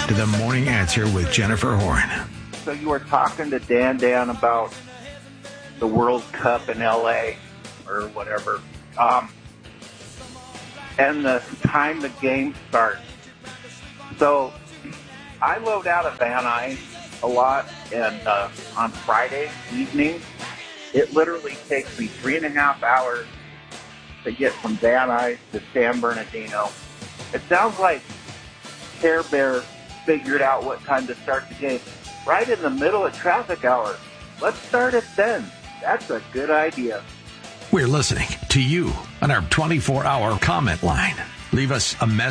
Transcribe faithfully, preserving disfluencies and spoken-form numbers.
to the Morning Answer with Jennifer Horn. So you were talking to Dan Dan about the World Cup in L A or whatever, um, and the time the game starts. So I load out of Van Nuys a lot, and uh, on Friday evening, it literally takes me three and a half hours to get from Van Nuys to San Bernardino. It sounds like Care Bear figured out what time to start the game. Right in the middle of traffic hours. Let's start it then. That's a good idea. We're listening to you on our twenty-four hour comment line. Leave us a message.